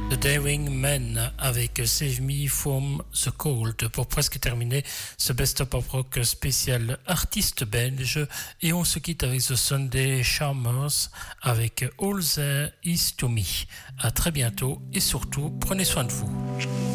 The Daring Men avec Save Me From The Cold pour presque terminer ce best-of pop rock spécial artiste belge, et on se quitte avec The Sunday Charmers avec All There Is To Me. À très bientôt et surtout prenez soin de vous.